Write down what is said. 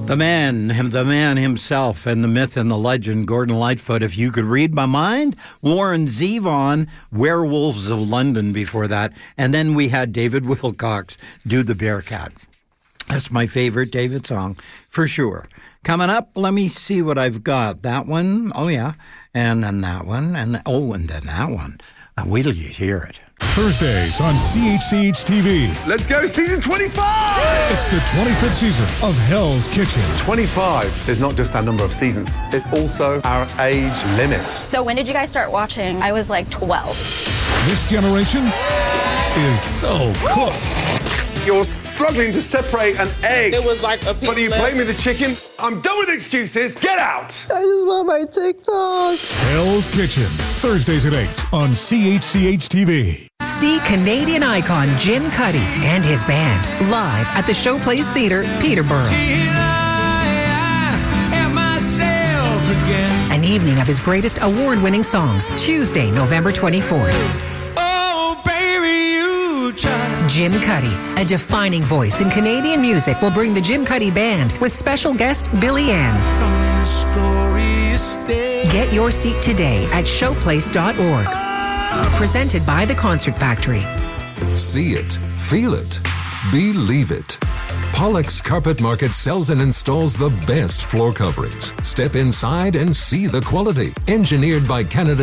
The man himself, and the myth and the legend, Gordon Lightfoot. If You Could Read My Mind, Warren Zevon, Werewolves of London before that. And then we had David Wilcox do The Bearcat. That's my favorite David song, for sure. Coming up, let me see what I've got. That one, oh yeah, and then that one, and then that one. Wait till you hear it. Thursdays on CHCH-TV. Let's go, season 25! It's the 25th season of Hell's Kitchen. 25 is not just our number of seasons, it's also our age limit. So when did you guys start watching? I was like 12. This generation is so cooked. You're struggling to separate an egg. It was like a piece But are you left. blaming the chicken? I'm done with excuses. Get out! I just want my TikTok. Hell's Kitchen. Thursdays at 8 on CHCH-TV. See Canadian icon Jim Cuddy and his band live at the Showplace Theatre, Peterborough. An evening of his greatest award-winning songs, Tuesday, November 24th. Jim Cuddy, a defining voice in Canadian music, will bring the Jim Cuddy Band with special guest Billy Ann. Get your seat today at showplace.org. Presented by The Concert Factory. See it, feel it, believe it. Pollock's Carpet Market sells and installs the best floor coverings. Step inside and see the quality. Engineered by Canada's